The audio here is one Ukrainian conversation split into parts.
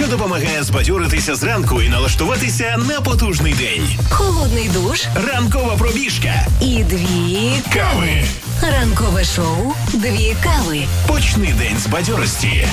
що допомагає збадьоритися зранку і налаштуватися на потужний день. Холодний душ, Ранкова пробіжка і 2 кави. Ранкове шоу «2 кави». Почни день з бадьорості.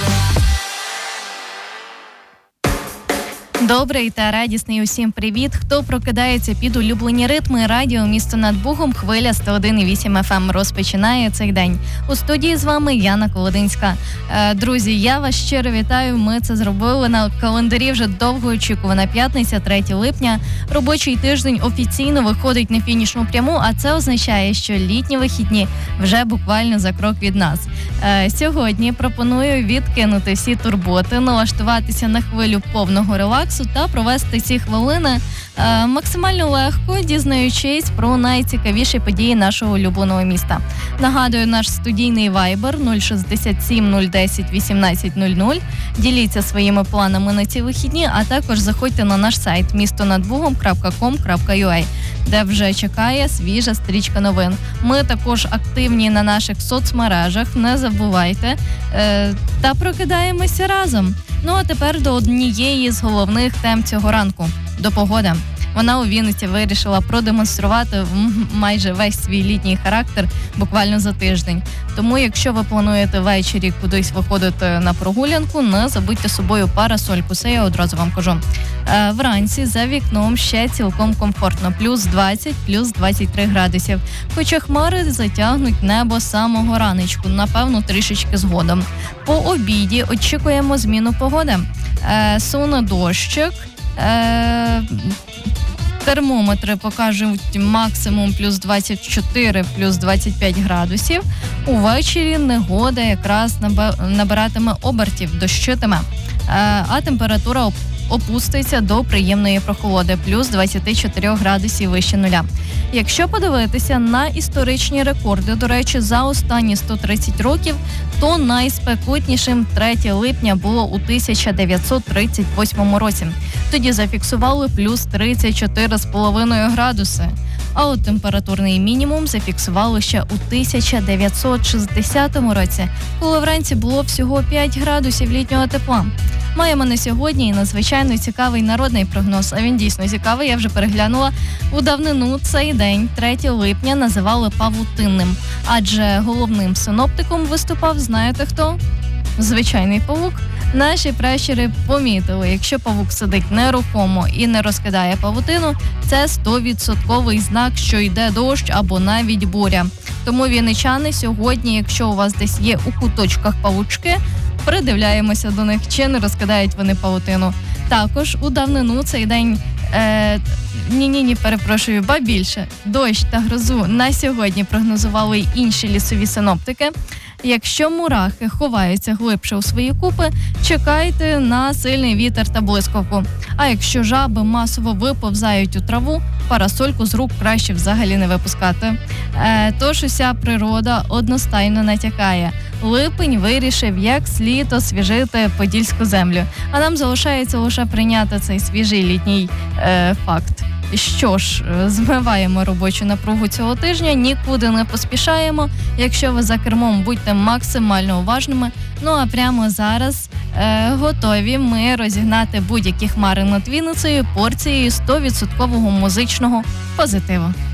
Добрий та радісний усім привіт, хто прокидається під улюблені ритми радіо «Місто над Бугом», хвиля 101,8 FM розпочинає цей день. У студії з вами Яна Колодинська. Друзі, я вас щиро вітаю, ми це зробили на календарі вже довгоочікувана п'ятниця, 3 липня. Робочий тиждень офіційно виходить на фінішну пряму, а це означає, що літні вихідні вже буквально за крок від нас. Сьогодні пропоную відкинути всі турботи, налаштуватися на хвилю повного релаксу та провести ці хвилини максимально легко, дізнаючись про найцікавіші події нашого улюбленого міста. Нагадую, наш студійний вайбер 067 010 18 00. Діліться своїми планами на ці вихідні, а також заходьте на наш сайт mistonadbugom.com.ua, де вже чекає свіжа стрічка новин. Ми також активні на наших соцмережах, не забувайте, та прокидаємося разом. Ну а тепер до однієї з головних тем цього ранку – до погоди. Вона у Вінниці вирішила продемонструвати майже весь свій літній характер буквально за тиждень. Тому, якщо ви плануєте ввечері кудись виходити на прогулянку, не забудьте з собою парасольку, це я одразу вам кажу. Вранці за вікном ще цілком комфортно, плюс 20, плюс 23 градусів. Хоча хмари затягнуть небо з самого ранечку, напевно, трішечки згодом. По обіді очікуємо зміну погоди. Суне дощик, термометри покажуть максимум плюс 24, плюс 25 градусів. Увечері негода якраз набиратиме обертів, дощитиме, а температура опуститься до приємної прохолоди, плюс 24 градусів вище нуля. Якщо подивитися на історичні рекорди, до речі, за останні 130 років, то найспекотнішим 3 липня було у 1938 році. Тоді зафіксували плюс 34,5 градуси. А от температурний мінімум зафіксували ще у 1960 році, коли вранці було всього 5 градусів літнього тепла. Маємо на сьогодні і надзвичайно цікавий народний прогноз. А він дійсно цікавий, я вже переглянула. У давнину цей день, 3 липня, називали павутинним. Адже головним синоптиком виступав, знаєте хто? Звичайний павук. Наші пращури помітили, якщо павук сидить нерухомо і не розкидає павутину, це 100% знак, що йде дощ або навіть буря. Тому вінничани сьогодні, якщо у вас десь є у куточках павучки, придивляємося до них, чи не розкидають вони павутину. Також у давнину цей день, ба більше, дощ та грозу на сьогодні прогнозували й інші лісові синоптики. Якщо мурахи ховаються глибше у свої купи, чекайте на сильний вітер та блискавку. А якщо жаби масово виповзають у траву, парасольку з рук краще взагалі не випускати. Тож уся природа одностайно натякає. Липень вирішив як слід освіжити подільську землю. А нам залишається лише прийняти цей свіжий літній факт. Що ж, змиваємо робочу напругу цього тижня, нікуди не поспішаємо. Якщо ви за кермом, будьте максимально уважними. Ну а прямо зараз готові ми розігнати будь-які хмари над Вінницею порцією 100% музичного позитиву.